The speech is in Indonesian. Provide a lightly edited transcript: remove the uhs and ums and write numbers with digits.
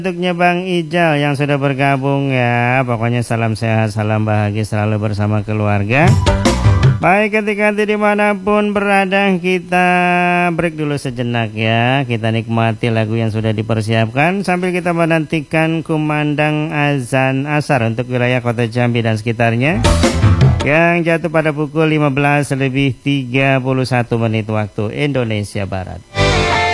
Untuknya Bang Ijal yang sudah bergabung ya. Pokoknya salam sehat, salam bahagia selalu bersama keluarga. Baik, ketika dimanapun berada, kita break dulu sejenak ya. Kita nikmati lagu yang sudah dipersiapkan sambil kita menantikan kumandang azan asar untuk wilayah kota Jambi dan sekitarnya, yang jatuh pada pukul 15 lebih 31 menit waktu Indonesia Barat.